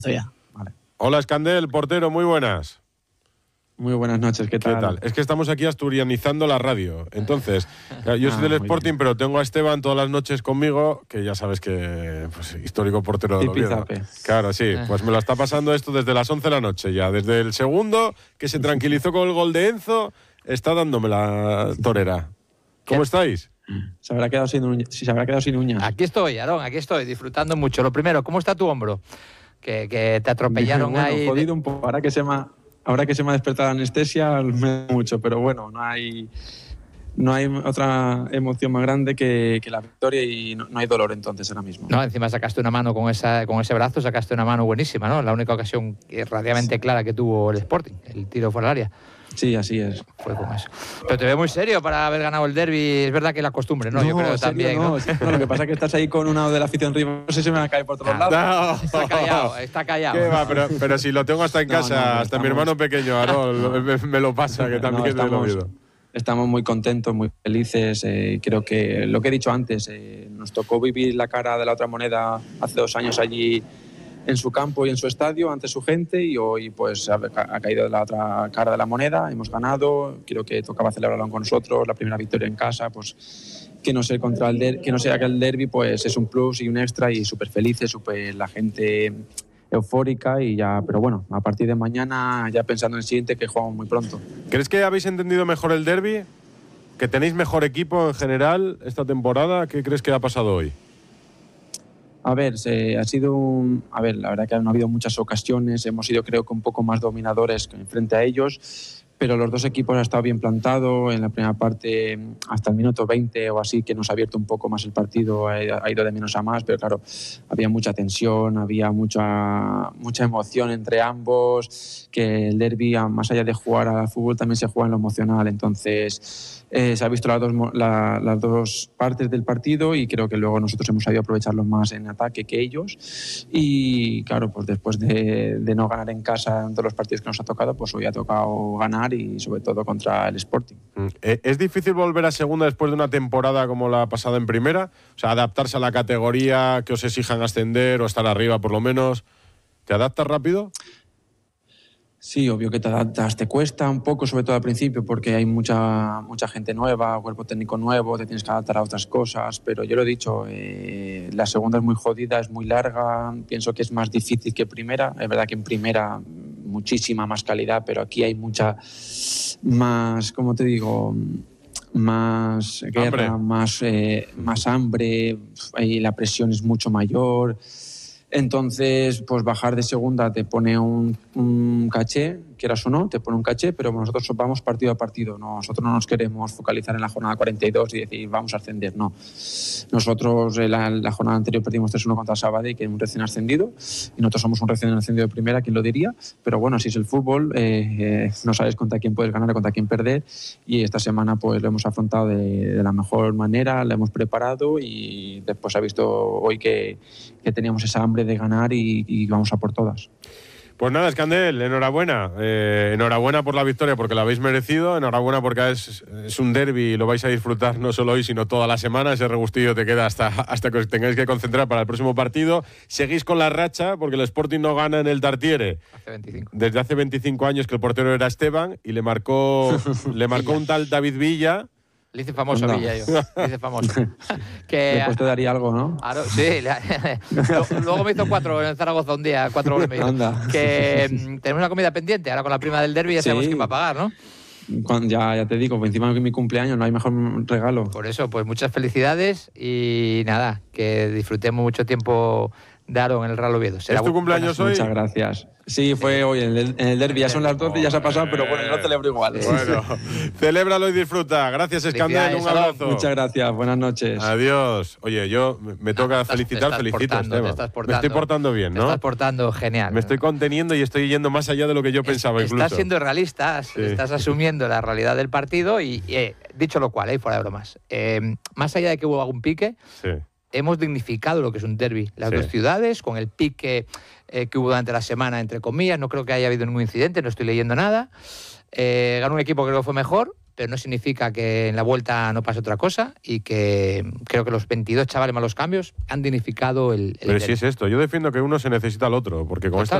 ya. Vale. Hola, Escandel, portero, muy buenas. Muy buenas noches, ¿qué tal? ¿Qué tal? Es que estamos aquí asturianizando la radio. Entonces, yo soy del Sporting, pero tengo a Esteban todas las noches conmigo, que ya sabes que pues, histórico portero de Oviedo. Claro, sí, pues me lo está pasando esto desde las 11 de la noche ya. Desde el segundo, que se tranquilizó con el gol de Enzo, está dándome la torera. ¿Cómo estáis? Se habrá quedado sin uñas. Aquí estoy, Aarón, aquí estoy, disfrutando mucho. Lo primero, ¿cómo está tu hombro? Que te atropellaron bueno, ahí. Jodido un poco. Ahora que se me ha despertado la anestesia, me da mucho, pero bueno, no hay otra emoción más grande que la victoria y no hay dolor entonces ahora mismo. No, encima sacaste una mano con ese brazo, sacaste una mano buenísima, ¿no? La única ocasión relativamente clara que tuvo el Sporting, el tiro fuera del área. Sí, así es. Fue con eso. Pero te veo muy serio para haber ganado el derbi. Es verdad que la costumbre, ¿no? Yo creo también. No, lo que pasa es que estás ahí con una de la afición rival, no sé si me va a caer por todos lados. No. Está callado. ¿Qué va? Pero si lo tengo hasta en casa, hasta mi hermano pequeño, Aarón, me lo pasa, que también es del Oviedo. Estamos muy contentos, muy felices. Creo que lo que he dicho antes, nos tocó vivir la cara de la otra moneda hace 2 años allí en su campo y en su estadio ante su gente, y hoy pues ha caído de la otra cara de la moneda, hemos ganado. Creo que tocaba celebrarlo con nosotros, la primera victoria en casa, pues que no sea aquel derbi, pues es un plus y un extra, y súper felices, la gente eufórica y ya. Pero bueno, a partir de mañana ya pensando en el siguiente, que jugamos muy pronto. ¿Crees que habéis entendido mejor el derbi? ¿Que tenéis mejor equipo en general esta temporada? ¿Qué crees que ha pasado hoy? A ver, la verdad que no ha habido muchas ocasiones, hemos sido creo que un poco más dominadores frente a ellos, pero los dos equipos han estado bien plantados. En la primera parte, hasta el minuto 20 o así, que nos ha abierto un poco más el partido, ha ido de menos a más, pero claro, había mucha tensión, había mucha emoción entre ambos, que el derbi, más allá de jugar al fútbol, también se juega en lo emocional. Entonces se ha visto las dos partes del partido, y creo que luego nosotros hemos sabido aprovecharlo más en ataque que ellos. Y claro, pues después de no ganar en casa en todos los partidos que nos ha tocado, pues hoy ha tocado ganar, y sobre todo contra el Sporting. ¿Es difícil volver a segunda después de una temporada como la pasada en primera? O sea, adaptarse a la categoría, que os exijan ascender o estar arriba por lo menos. ¿Te adaptas rápido? Sí, obvio que te adaptas, te cuesta un poco, sobre todo al principio, porque hay mucha gente nueva, cuerpo técnico nuevo, te tienes que adaptar a otras cosas, pero yo lo he dicho, la segunda es muy jodida, es muy larga, pienso que es más difícil que primera. Es verdad que en primera muchísima más calidad, pero aquí hay mucha más, ¿cómo te digo?, más guerra, más hambre, y la presión es mucho mayor. Entonces, pues bajar de segunda te pone un caché, quieras o no, te pone un caché, pero nosotros vamos partido a partido. Nosotros no nos queremos focalizar en la jornada 42 y decir vamos a ascender, no. Nosotros la jornada anterior perdimos 3-1 contra Sabadell, que es un recién ascendido, y nosotros somos un recién ascendido de primera, ¿quién lo diría? Pero bueno, así es el fútbol, no sabes contra quién puedes ganar y contra quién perder, y esta semana pues lo hemos afrontado de la mejor manera, lo hemos preparado, y después se ha visto hoy que teníamos esa hambre de ganar y vamos a por todas. Pues nada, Escandel, enhorabuena. Enhorabuena por la victoria, porque la habéis merecido. Enhorabuena porque es un derbi y lo vais a disfrutar no solo hoy, sino toda la semana. Ese regustillo te queda hasta que os tengáis que concentrar para el próximo partido. Seguís con la racha, porque el Sporting no gana en el Tartiere desde hace 25 años, que el portero era Esteban, y le marcó un tal David Villa. Le hice famoso a Villa, yo. Le hice famoso. Después te daría algo, ¿no? Claro, sí. Luego me hizo 4 en Zaragoza un día, 4 goles me hizo. Que tenemos una comida pendiente, ahora con la prima del derbi ya sabemos quién va a pagar, ¿no? Ya te digo, encima de mi cumpleaños no hay mejor regalo. Por eso, pues muchas felicidades y nada, que disfrutemos mucho tiempo de Aarón en el Real Oviedo. ¿Es tu cumpleaños hoy? Muchas gracias. Sí, fue hoy en el derbi, ya son las 12 y ya se ha pasado, pero bueno, yo lo celebro igual. Bueno, celébralo y disfruta. Gracias, Escandel, un abrazo. Muchas gracias, buenas noches. Adiós. Oye, yo me toca felicitar, felicito, Esteban. Me estoy portando bien, ¿no? Te estás portando genial. Me estoy conteniendo y estoy yendo más allá de lo que yo pensaba incluso. Estás siendo realista, estás asumiendo la realidad del partido y dicho lo cual, fuera de bromas, más allá de que hubo algún pique, hemos dignificado lo que es un derbi. Las dos ciudades, con el pique que hubo durante la semana, entre comillas, no creo que haya habido ningún incidente, no estoy leyendo nada. Ganó un equipo que creo que fue mejor, pero no significa que en la vuelta no pase otra cosa, y que creo que los 22 chavales más los cambios han dignificado el Pero si es esto, yo defiendo que uno se necesita al otro, porque con esta